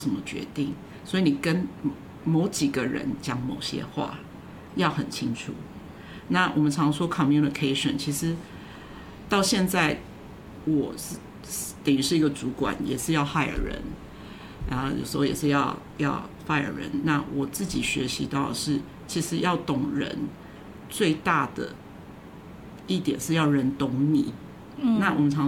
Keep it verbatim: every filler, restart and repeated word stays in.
什么决定，所以你跟某几个人讲某些话要很清楚。那我们常说 communication， 其实到现在我是等于是一个主管，也是要 hire 人，然后有时候也是要要 fire 人。那我自己学习到的是，其实要懂人最大的一点是要人懂你。嗯、那我们常